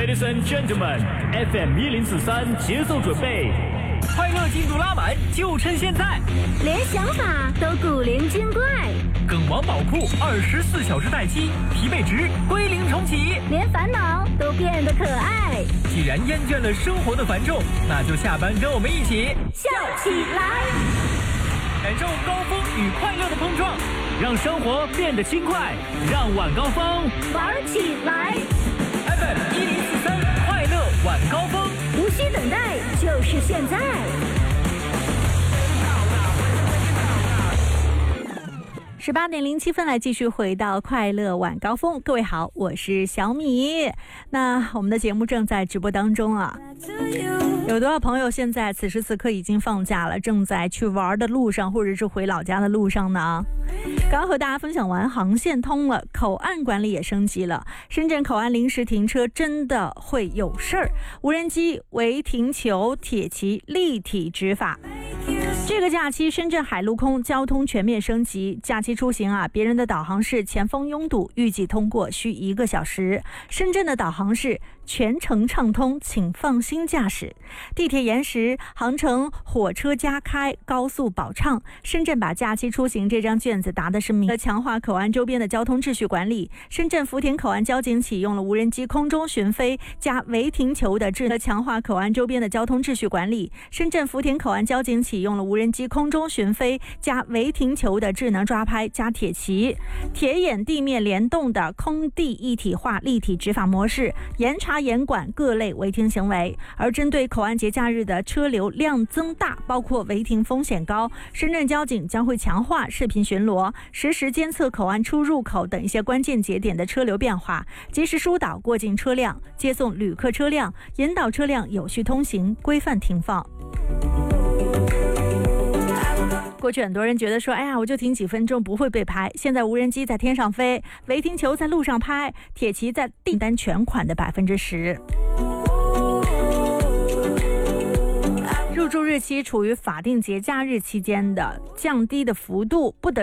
Ladies and gentlemen, FM 1043节奏准备，快乐进度拉满，就趁现在。 连想法都古灵精怪， 梗王宝库24小时待机，疲惫值归零重启， 连烦恼都变得可爱。 既然厌倦了生活的繁重，那就下班跟我们一起笑起来， 感受高峰与快乐的碰撞，让生活变得轻快，让晚高峰玩起来。 FM 1043快乐晚高峰， 无需等待，就是现在。18:07来继续回到快乐晚高峰。各位好，我是小米。那我们的节目正在直播当中啊，有多少朋友现在此时此刻已经放假了，正在去玩的路上，或者是回老家的路上呢？刚和大家分享完航线通了，口岸管理也升级了。深圳口岸临时停车真的会有事儿，无人机、违停球、铁骑立体执法。这个假期深圳海陆空交通全面升级，假期出行啊，别人的导航是前方拥堵，预计通过需1个小时，深圳的导航是全程畅通，请放心驾驶。地铁延时，航程火车加开，高速保畅。深圳把假期出行这张卷子答的是明，强化口岸周边的交通秩序管理。深圳福田口岸交警启用了无人机空中巡飞加违停球的智能，强化口岸周边的交通秩序管理。深圳福田口岸交警启用了无人机空中巡飞加违停球的智能抓拍加铁骑，铁眼地面联动的空地一体化立体执法模式，严查严管各类违停行为。而针对口岸节假日的车流量增大，包括违停风险高，深圳交警将会强化视频巡逻，实时监测口岸出入口等一些关键节点的车流变化，及时疏导过境车辆，接送旅客车辆，引导车辆有序通行，规范停放。过去很多人觉得说，哎呀，我就停几分钟不会被拍。现在无人机在天上飞，违停球在路上拍，铁骑在订单全款的10%。入住日期处于法定节假日期间的降低的幅度不得